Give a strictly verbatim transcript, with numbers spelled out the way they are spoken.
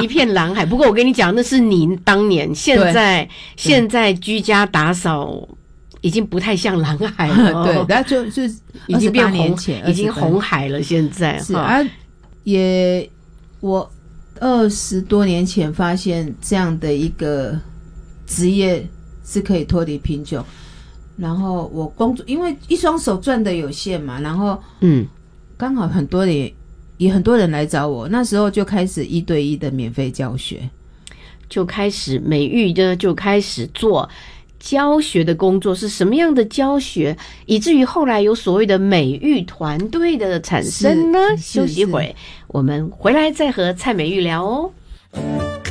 一片蓝海。不过我跟你讲，那是你当年，现在现在居家打扫已经不太像蓝海了。 对，那就就已经变红，已经红海了。现在是啊，也我二十多年前发现这样的一个职业是可以脱离贫穷。然后我工作，因为一双手赚的有限嘛，然后嗯，刚好很多人也很多人来找我，那时候就开始一对一的免费教学， 就开始美育的就开始做教学的工作。是什么样的教学，以至于后来有所谓的美育团队的产生呢？休息一会，我们回来再和蔡美玉聊哦。